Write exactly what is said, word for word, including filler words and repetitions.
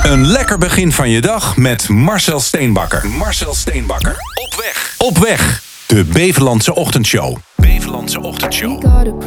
Een lekker begin van je dag met Marcel Steenbakker. Marcel Steenbakker. Op weg. Op weg. De Beverlandse Ochtendshow. Beverlandse Ochtendshow.